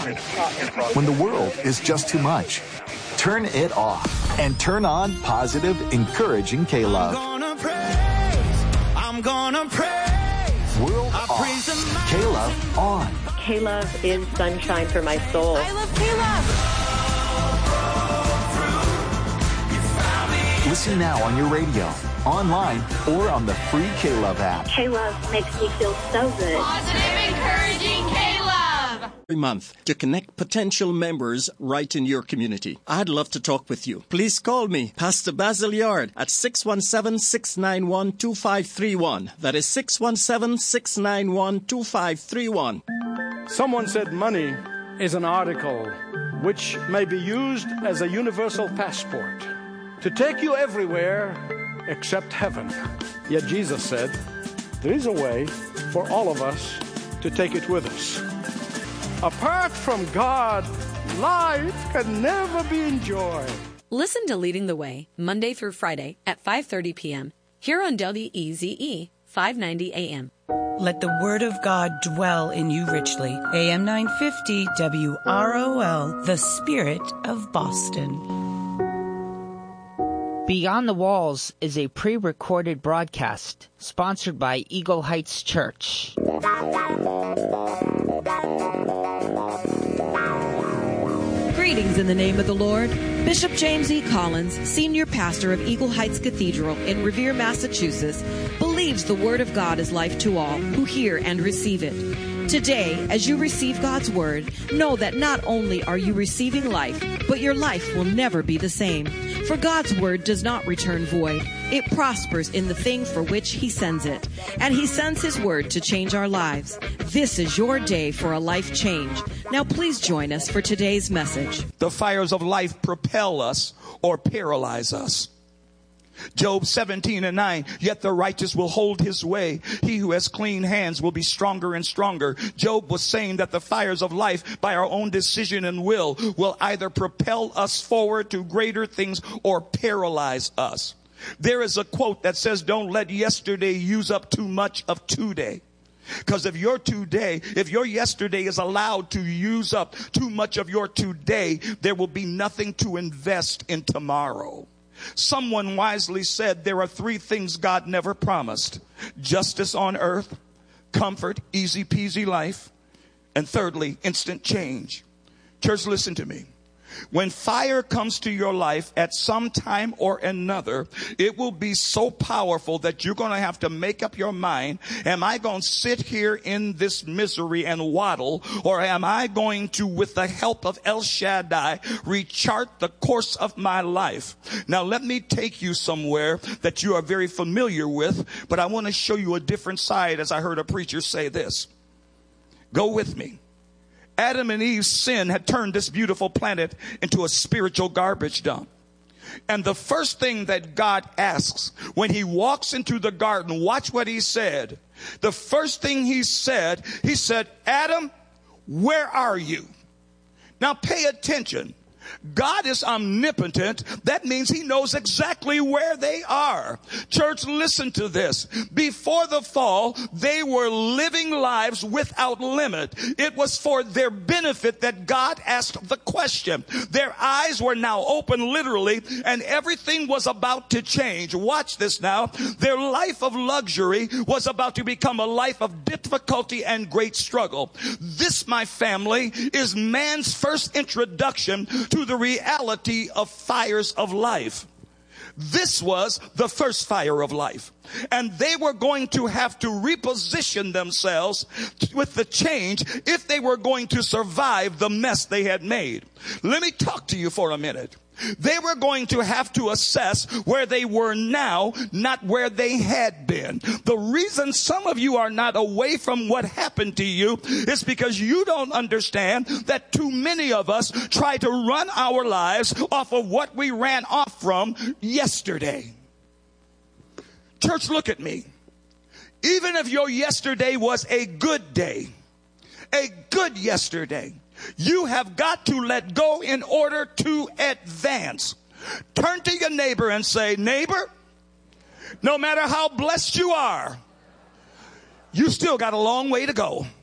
When the world is just too much, turn it off and turn on positive, encouraging K-Love. I'm gonna praise. World off. K-Love on. K-Love is sunshine for my soul. I love K-Love. Listen now on your radio, online, or on the free K-Love app. K-Love makes me feel so good. Positive, encouraging K-Love. Every month to connect potential members right in your community. I'd love to talk with you. Please call me, Pastor Basil Yard, at 617-691-2531. That is 617-691-2531. Someone said money is an article which may be used as a universal passport to take you everywhere except heaven. Yet Jesus said, there is a way for all of us to take it with us. Apart from God, life can never be enjoyed. Listen to Leading the Way, Monday through Friday at 5:30 p.m. here on WEZE 590 AM. Let the Word of God dwell in you richly. AM 950 WROL, the Spirit of Boston. Beyond the Walls is a pre-recorded broadcast sponsored by Eagle Heights Church. Greetings in the name of the Lord. Bishop James E. Collins, senior pastor of Eagle Heights Cathedral in Revere, Massachusetts, believes the Word of God is life to all who hear and receive it. Today, as you receive God's Word, know that not only are you receiving life, but your life will never be the same. For God's Word does not return void. It prospers in the thing for which He sends it. And He sends His Word to change our lives. This is your day for a life change. Now please join us for today's message. The fires of life propel us or paralyze us. Job 17:9, yet the righteous will hold his way. He who has clean hands will be stronger and stronger. Job was saying that the fires of life, by our own decision and will either propel us forward to greater things or paralyze us. There is a quote that says, don't let yesterday use up too much of today. Because if your yesterday is allowed to use up too much of your today, there will be nothing to invest in tomorrow. Someone wisely said there are three things God never promised: justice on earth, comfort, easy peasy life, and thirdly, instant change. Church, listen to me. When fire comes to your life at some time or another, it will be so powerful that you're going to have to make up your mind. Am I going to sit here in this misery and waddle, or am I going to, with the help of El Shaddai, rechart the course of my life? Now, let me take you somewhere that you are very familiar with, but I want to show you a different side, as I heard a preacher say this. Go with me. Adam and Eve's sin had turned this beautiful planet into a spiritual garbage dump. And the first thing that God asks when he walks into the garden, watch what he said. The first thing he said, Adam, where are you? Now pay attention. God is omnipotent. That means he knows exactly where they are. Church, listen to this. Before the fall, they were living lives without limit. It was for their benefit that God asked the question. Their eyes were now open literally, and everything was about to change. Watch this now. Their life of luxury was about to become a life of difficulty and great struggle. This, my family, is man's first introduction to the reality of fires of life. This was the first fire of life. And they were going to have to reposition themselves with the change if they were going to survive the mess they had made. Let me talk to you for a minute. They were going to have to assess where they were now, not where they had been. The reason some of you are not away from what happened to you is because you don't understand that too many of us try to run our lives off of what we ran off from yesterday. Church, look at me. Even if your yesterday was a good day, a good yesterday, you have got to let go in order to advance. Turn to your neighbor and say, neighbor, no matter how blessed you are, you still got a long way to go.